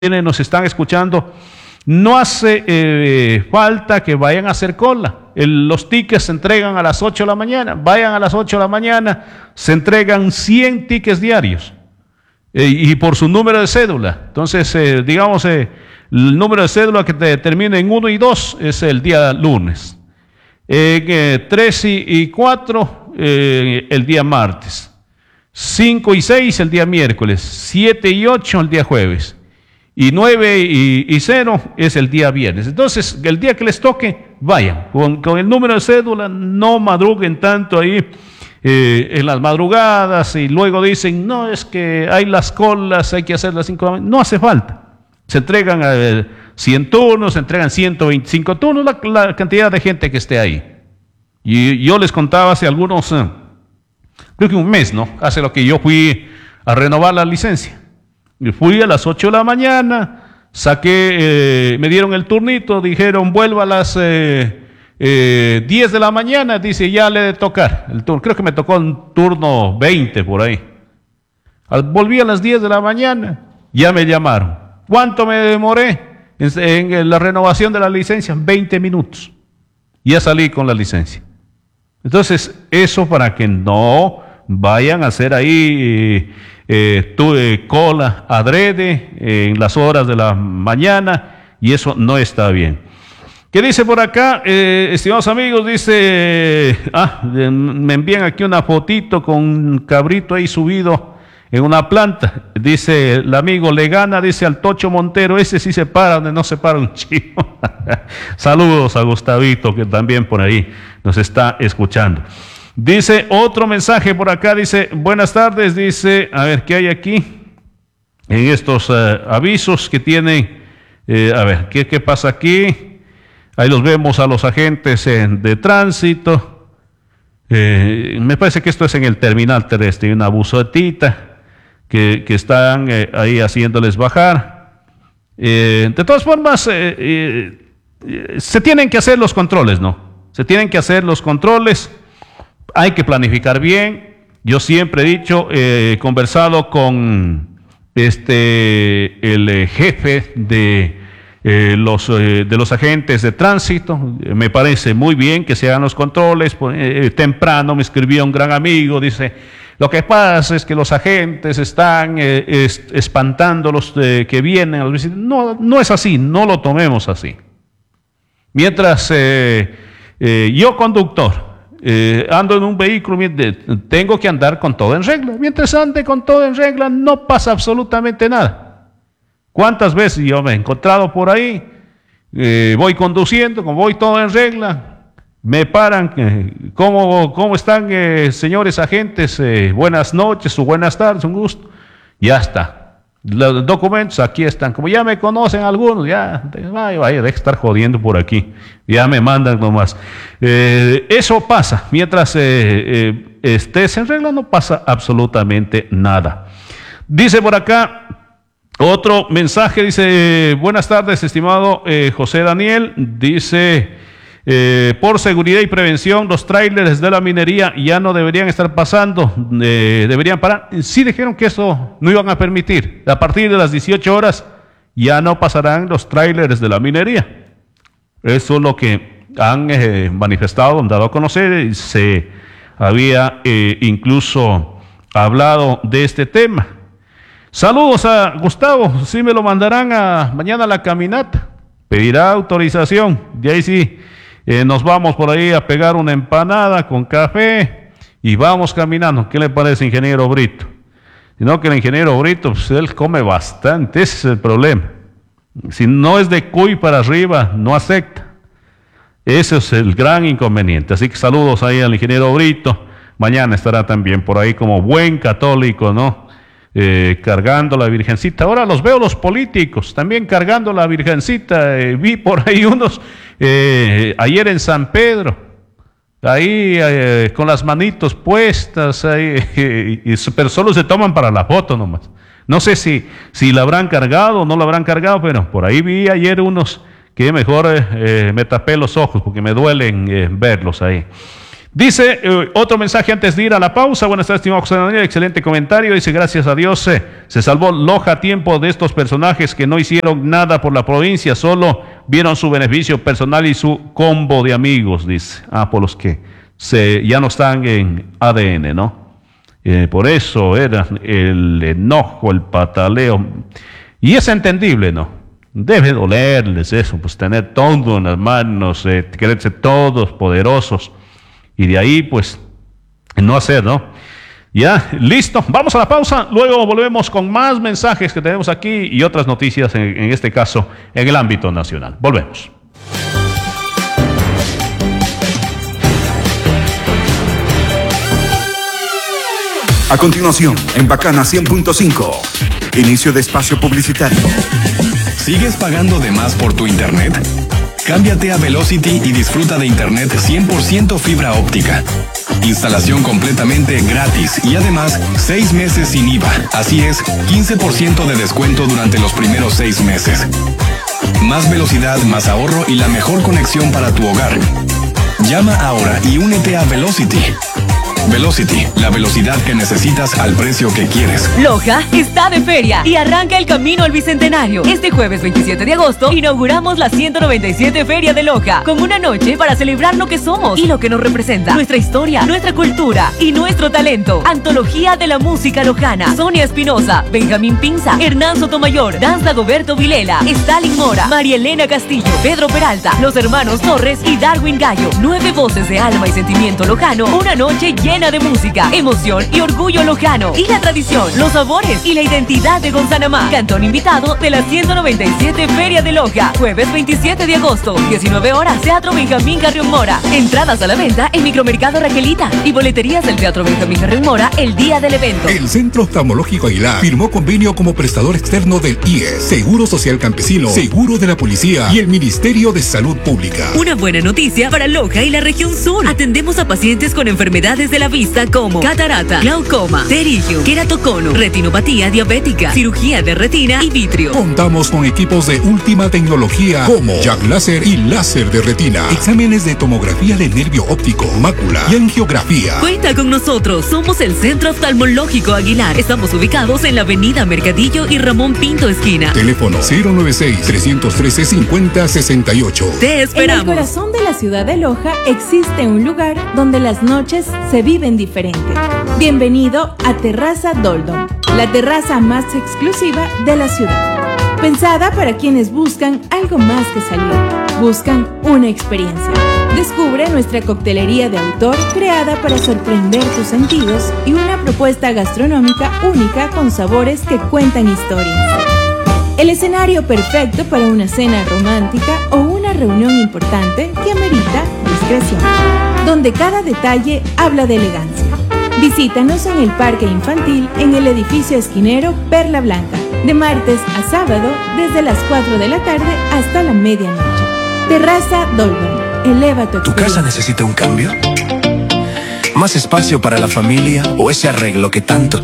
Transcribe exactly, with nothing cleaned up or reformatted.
quienes nos están escuchando, no hace eh, falta que vayan a hacer cola. El, los tickets se entregan a las ocho de la mañana. Vayan a las ocho de la mañana, se entregan cien tickets diarios eh, y por su número de cédula. Entonces, eh, digamos, eh, el número de cédula que te termina en uno y dos es el día lunes. Eh, tres y cuatro eh, el día martes. cinco y seis el día miércoles. siete y ocho el día jueves. Y nueve y cero es el día viernes. Entonces, el día que les toque, vayan. Con, con el número de cédula, no madruguen tanto ahí eh, en las madrugadas y luego dicen, no, es que hay las colas, hay que hacer las cinco de la mañana. No hace falta. Se entregan eh, cien turnos, se entregan ciento veinticinco turnos, la, la cantidad de gente que esté ahí. Y yo les contaba hace algunos, eh, creo que un mes, ¿no? Hace lo que yo fui a renovar la licencia. Fui a las ocho de la mañana, saqué, eh, me dieron el turnito, dijeron vuelva a las eh, eh, diez de la mañana, dice ya le de tocar el turno. Creo que me tocó un turno veinte por ahí. Al, volví a las diez de la mañana, ya me llamaron. ¿Cuánto me demoré en, en la renovación de la licencia? veinte minutos. Ya salí con la licencia. Entonces, eso para que no vayan a hacer ahí eh, tu, eh, cola adrede eh, en las horas de la mañana, y eso no está bien. ¿Qué dice por acá? Eh, estimados amigos, dice, ah, me envían aquí una fotito con un cabrito ahí subido en una planta. Dice el amigo, le gana, dice al Tocho Montero, ese sí se para donde no se para un chivo. Saludos a Gustavito, que también por ahí nos está escuchando. Dice otro mensaje por acá, dice, buenas tardes, dice, a ver, ¿qué hay aquí? En estos uh, avisos que tienen, eh, a ver, ¿qué, ¿qué pasa aquí? Ahí los vemos a los agentes eh, de tránsito. Eh, me parece que esto es en el terminal terrestre, hay una busotita que, que están eh, ahí haciéndoles bajar. Eh, de todas formas, eh, eh, se tienen que hacer los controles, ¿no? Se tienen que hacer los controles. Hay que planificar bien. Yo siempre he dicho, eh, he conversado con este el eh, jefe de eh, los eh, de los agentes de tránsito. Me parece muy bien que se hagan los controles. Eh, temprano me escribió un gran amigo, dice, lo que pasa es que los agentes están eh, es, espantando los eh, que vienen. No, no es así, no lo tomemos así. Mientras eh, eh, yo conductor Eh, ando en un vehículo, tengo que andar con todo en regla. Mientras ande con todo en regla, no pasa absolutamente nada. ¿Cuántas veces yo me he encontrado por ahí? Eh, voy conduciendo, como voy todo en regla, me paran. Eh, ¿cómo, ¿Cómo están, eh, señores agentes? Eh, buenas noches o buenas tardes, un gusto. Ya está. Los documentos aquí están. Como ya me conocen algunos, ya, vaya, vaya, deje estar jodiendo por aquí. Ya me mandan nomás. Eh, eso pasa. Mientras eh, eh, estés en regla, no pasa absolutamente nada. Dice por acá otro mensaje, dice, buenas tardes, estimado eh, José Daniel. Dice, eh, por seguridad y prevención, los tráilers de la minería ya no deberían estar pasando, eh, deberían parar. Sí dijeron que eso no iban a permitir. A partir de las dieciocho horas ya no pasarán los tráilers de la minería. Eso es lo que han eh, manifestado, han dado a conocer. Se había eh, incluso hablado de este tema. Saludos a Gustavo, sí me lo mandarán a mañana a la caminata. Pedirá autorización. De ahí sí. Eh, nos vamos por ahí a pegar una empanada con café y vamos caminando. ¿Qué le parece, ingeniero Brito? Sino que el ingeniero Brito, pues él come bastante, ese es el problema. Si no es de cuy para arriba, no acepta. Ese es el gran inconveniente. Así que saludos ahí al ingeniero Brito. Mañana estará también por ahí como buen católico, ¿no? Eh, cargando la Virgencita. Ahora los veo los políticos también cargando la Virgencita. Eh, vi por ahí unos eh, ayer en San Pedro, ahí eh, con las manitos puestas, ahí, eh, y, pero solo se toman para la foto nomás. No sé si, si la habrán cargado o no la habrán cargado, pero por ahí vi ayer unos que mejor eh, me tapé los ojos porque me duelen eh, verlos ahí. Dice eh, otro mensaje antes de ir a la pausa. Buenas tardes, estimado José Daniel, excelente comentario. Dice, gracias a Dios eh, se salvó Loja a tiempo de estos personajes que no hicieron nada por la provincia, solo vieron su beneficio personal y su combo de amigos, dice. Ah, por los que se, ya no están en A D N, ¿no? Eh, por eso era el enojo, el pataleo. Y es entendible, ¿no? Debe dolerles eso, pues tener todo en las manos, eh, creerse todos poderosos. Y de ahí, pues, no hacer, ¿no? Ya, listo. Vamos a la pausa. Luego volvemos con más mensajes que tenemos aquí y otras noticias, en, en este caso, en el ámbito nacional. Volvemos. A continuación, en Bacana cien punto cinco, inicio de espacio publicitario. ¿Sigues pagando de más por tu internet? Cámbiate a Velocity y disfruta de internet cien por ciento fibra óptica. Instalación completamente gratis y además seis meses sin I V A. Así es, quince por ciento de descuento durante los primeros seis meses. Más velocidad, más ahorro y la mejor conexión para tu hogar. Llama ahora y únete a Velocity. Velocity, la velocidad que necesitas al precio que quieres. Loja está de feria y arranca el camino al Bicentenario. Este jueves veintisiete de agosto inauguramos la ciento noventa y siete Feria de Loja, con una noche para celebrar lo que somos y lo que nos representa, nuestra historia, nuestra cultura y nuestro talento. Antología de la música lojana: Sonia Espinosa, Benjamín Pinza, Hernán Sotomayor, Danza Dagoberto Vilela, Stalin Mora, María Elena Castillo, Pedro Peralta, los hermanos Torres y Darwin Gallo. Nueve voces de alma y sentimiento lojano. Una noche llena llena de música, emoción y orgullo lojano. Y la tradición, los sabores y la identidad de Gonzanamá. Cantón invitado de la ciento noventa y siete Feria de Loja. Jueves veintisiete de agosto, diecinueve horas, Teatro Benjamín Carrión Mora. Entradas a la venta en Micromercado Raquelita y boleterías del Teatro Benjamín Carrión Mora el día del evento. El Centro Oftalmológico Aguilar firmó convenio como prestador externo del I E S, Seguro Social Campesino, Seguro de la Policía y el Ministerio de Salud Pública. Una buena noticia para Loja y la región sur. Atendemos a pacientes con enfermedades de la vista como catarata, glaucoma, pterigio, queratocono, retinopatía diabética, cirugía de retina y vitrio. Contamos con equipos de última tecnología como Jack Láser y láser de retina, exámenes de tomografía de nervio óptico, mácula y angiografía. Cuenta con nosotros, somos el Centro Oftalmológico Aguilar. Estamos ubicados en la avenida Mercadillo y Ramón Pinto esquina. Teléfono cero nueve seis, tres uno tres, cinco cero seis ocho. Te esperamos. En el corazón de la ciudad de Loja existe un lugar donde las noches se viven diferente. Bienvenido a Terraza Doldom, la terraza más exclusiva de la ciudad. Pensada para quienes buscan algo más que salir, buscan una experiencia. Descubre nuestra coctelería de autor creada para sorprender tus sentidos y una propuesta gastronómica única con sabores que cuentan historias. El escenario perfecto para una cena romántica o una reunión importante que amerita discreción, donde cada detalle habla de elegancia. Visítanos en el Parque Infantil en el edificio esquinero Perla Blanca, de martes a sábado desde las cuatro de la tarde hasta la medianoche. Terraza Dolben, eleva tu experiencia. ¿Tu casa necesita un cambio? ¿Más espacio para la familia o ese arreglo que tanto